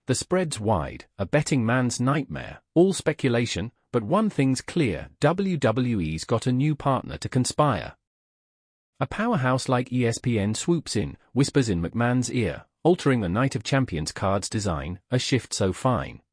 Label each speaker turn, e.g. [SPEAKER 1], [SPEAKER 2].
[SPEAKER 1] The spread's wide, a betting man's nightmare, all speculation, but one thing's clear: WWE's got a new partner to conspire. A powerhouse like ESPN swoops in, whispers in McMahon's ear, altering the Night of Champions card's design, a shift so fine